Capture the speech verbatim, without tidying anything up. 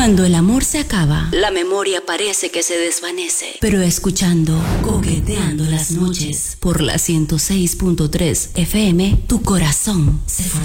Cuando el amor se acaba, la memoria parece que se desvanece. Pero escuchando Coqueteando las noches por la ciento seis punto tres F M, tu corazón se fortalece.